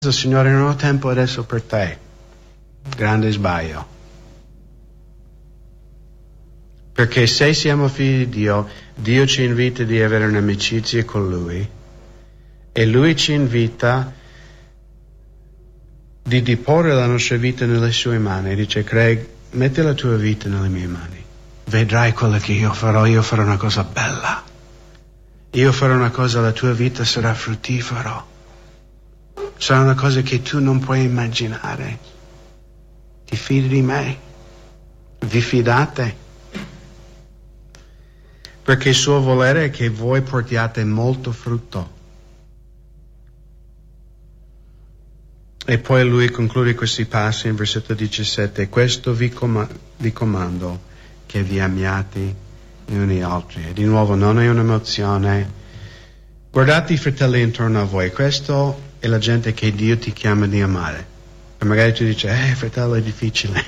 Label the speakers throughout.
Speaker 1: Signore, non ho tempo adesso per te. Grande sbaglio. Perché se siamo figli di Dio, Dio ci invita di avere un'amicizia con Lui e Lui ci invita di diporre la nostra vita nelle sue mani. Dice: Craig, metti la tua vita nelle mie mani. Vedrai quello che io farò una cosa bella. Io farò una cosa, la tua vita sarà fruttifero. Sarà una cosa che tu non puoi immaginare. Ti fidi di me? Vi fidate? Perché il suo volere è che voi portiate molto frutto. E poi lui conclude questi passi in versetto 17. Questo vi comando, che vi amiate gli uni agli altri. E di nuovo non è un'emozione. Guardate i fratelli intorno a voi. Questo è la gente che Dio ti chiama di amare. E magari tu dici: fratello, è difficile.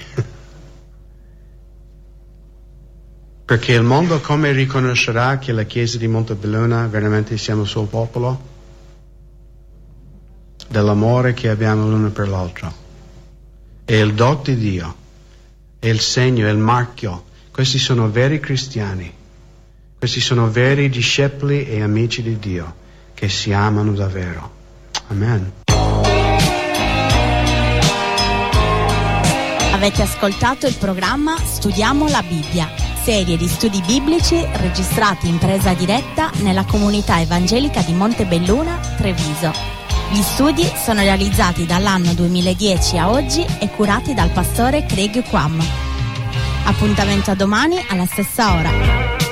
Speaker 1: Perché il mondo come riconoscerà che la Chiesa di Montebelluna veramente siamo il suo popolo? Dell'amore che abbiamo l'uno per l'altro. È il dono di Dio. È il segno, è il marchio. Questi sono veri cristiani. Questi sono veri discepoli e amici di Dio che si amano davvero. Amen.
Speaker 2: Avete ascoltato il programma Studiamo la Bibbia, serie di studi biblici registrati in presa diretta nella comunità evangelica di Montebelluna, Treviso. Gli studi sono realizzati dall'anno 2010 a oggi e curati dal pastore Craig Quam. Appuntamento a domani alla stessa ora.